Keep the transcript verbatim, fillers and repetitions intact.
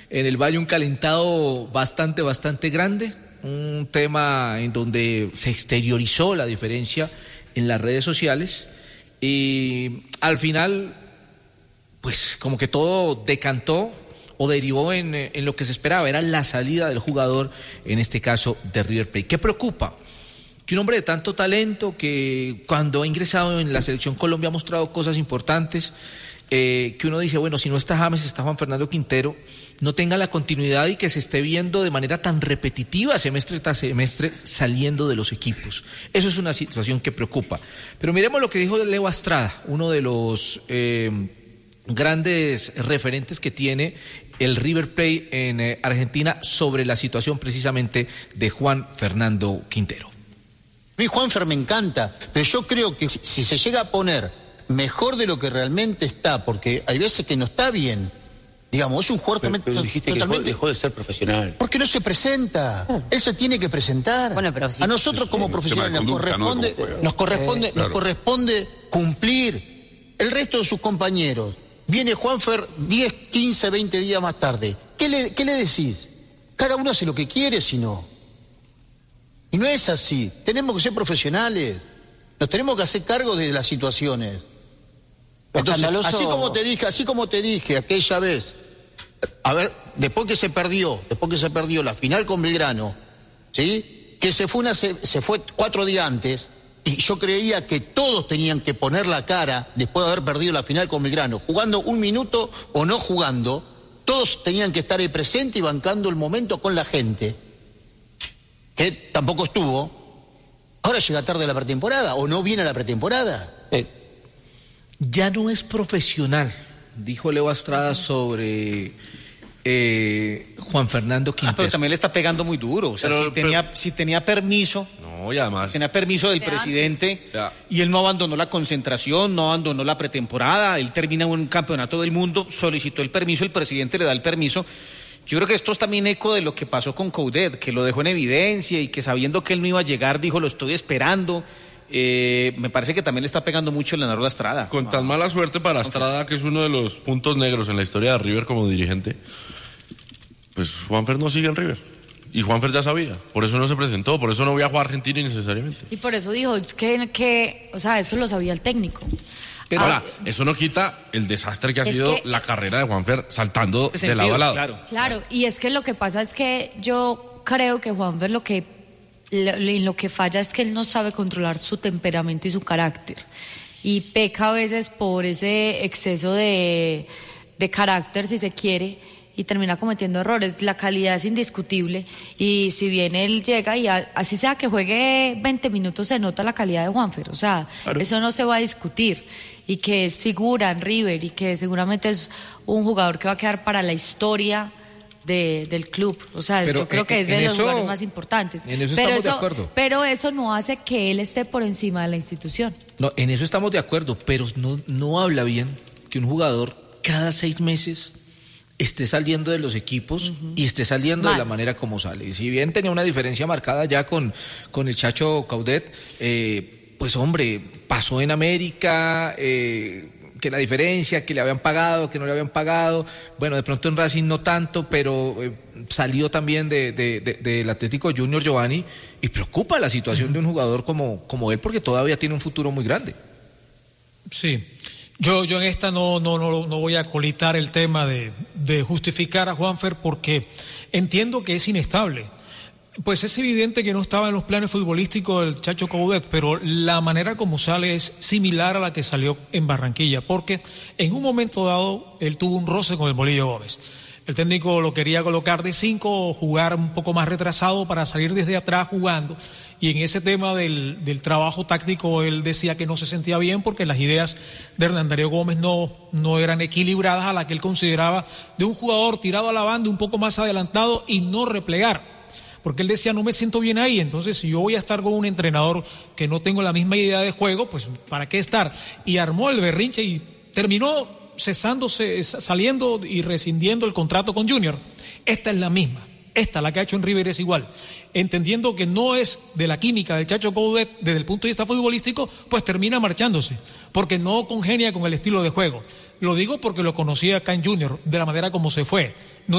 en el Valle un calentado bastante, bastante grande, un tema en donde se exteriorizó la diferencia en las redes sociales y al final, pues como que todo decantó o derivó en, en lo que se esperaba, era la salida del jugador, en este caso de River Plate. ¿Qué preocupa? Que un hombre de tanto talento, que cuando ha ingresado en la selección Colombia ha mostrado cosas importantes, eh, que uno dice, bueno, si no está James, está Juan Fernando Quintero, no tenga la continuidad y que se esté viendo de manera tan repetitiva semestre tras semestre saliendo de los equipos. Eso es una situación que preocupa. Pero miremos lo que dijo Leo Astrada, uno de los eh, grandes referentes que tiene el River Plate en eh, Argentina sobre la situación precisamente de Juan Fernando Quintero. A mí Juanfer me encanta, pero yo creo que si, si se llega a poner mejor de lo que realmente está, porque hay veces que no está bien, digamos, es un jugador pero, pero dijiste totalmente... que dejó, dejó de ser profesional. Porque no se presenta, él se tiene que presentar. Bueno, pero sí, a nosotros sí, como sí, profesionales nos conducta, corresponde, ¿no? nos corresponde, eh, claro. nos corresponde cumplir. El resto de sus compañeros, viene Juanfer diez, quince, veinte días más tarde. ¿Qué le, qué le decís? Cada uno hace lo que quiere, si no. Y no es así. Tenemos que ser profesionales. Nos tenemos que hacer cargo de las situaciones. Entonces, así como te dije, así como te dije aquella vez, a ver, después que se perdió, después que se perdió la final con Belgrano, ¿sí? Que se fue una, se, se fue cuatro días antes, y yo creía que todos tenían que poner la cara después de haber perdido la final con Belgrano, jugando un minuto o no jugando, todos tenían que estar ahí presentes y bancando el momento con la gente, que tampoco estuvo. Ahora llega tarde la pretemporada, o no viene a la pretemporada. Eh, ya no es profesional, dijo Leo Astrada sobre eh, Juan Fernando Quintero. Ah, pero también le está pegando muy duro. O sea, pero, si, pero, tenía, si tenía permiso, no, y además, si tenía permiso del presidente ya. Y él no abandonó la concentración, no abandonó la pretemporada, él termina un campeonato del mundo, solicitó el permiso, el presidente le da el permiso. Yo creo que esto es también eco de lo que pasó con Coudet, que lo dejó en evidencia y que sabiendo que él no iba a llegar, dijo, lo estoy esperando. Eh, me parece que también le está pegando mucho el Leonardo Astrada. Con tan mala suerte para Astrada, que es uno de los puntos negros en la historia de River como dirigente, pues Juanfer no sigue en River. Y Juanfer ya sabía, por eso no se presentó, por eso no viajó a Argentina innecesariamente. Y por eso dijo, es que, que, o sea, eso lo sabía el técnico. Pero ahora, eso no quita el desastre que ha sido que, la carrera de Juanfer saltando de sentido, lado a lado. Claro, claro, y es que lo que pasa es que yo creo que Juanfer lo que, lo, lo que falla es que él no sabe controlar su temperamento y su carácter. Y peca a veces por ese exceso de, de carácter, si se quiere, y termina cometiendo errores. La calidad es indiscutible y si bien él llega y a, así sea que juegue veinte minutos, se nota la calidad de Juanfer, o sea, claro. Eso no se va a discutir. Y que es figura en River y que seguramente es un jugador que va a quedar para la historia de, del club. O sea, pero yo creo en, que es de los eso, jugadores más importantes. En eso pero estamos eso, de acuerdo. Pero eso no hace que él esté por encima de la institución. No, en eso estamos de acuerdo, pero no, no habla bien que un jugador cada seis meses esté saliendo de los equipos uh-huh. y esté saliendo Mal. de la manera como sale. Y si bien tenía una diferencia marcada ya con, con el Chacho Coudet, eh, pues hombre, pasó en América, eh, que la diferencia, que le habían pagado, que no le habían pagado, bueno, de pronto en Racing no tanto, pero eh, salió también de, de, de, del Atlético Junior Giovanni, y preocupa la situación de un jugador como, como él, porque todavía tiene un futuro muy grande. Sí, yo, yo en esta no, no, no, no voy a colitar el tema de, de justificar a Juanfer, porque entiendo que es inestable. Pues es evidente que no estaba en los planes futbolísticos del Chacho Coudet, pero la manera como sale es similar a la que salió en Barranquilla, porque en un momento dado él tuvo un roce con el Bolillo Gómez. El técnico lo quería colocar de cinco, jugar un poco más retrasado para salir desde atrás jugando, y en ese tema del, del trabajo táctico él decía que no se sentía bien porque las ideas de Hernán Darío Gómez no, no eran equilibradas a la que él consideraba de un jugador tirado a la banda un poco más adelantado y no replegar. Porque él decía, no me siento bien ahí, entonces si yo voy a estar con un entrenador que no tengo la misma idea de juego, pues ¿para qué estar? Y armó el berrinche y terminó cesándose, saliendo y rescindiendo el contrato con Junior. Esta es la misma, esta, la que ha hecho en River, es igual. Entendiendo que no es de la química del Chacho Coudet desde el punto de vista futbolístico, pues termina marchándose, porque no congenia con el estilo de juego. Lo digo porque lo conocí acá en Junior, de la manera como se fue. No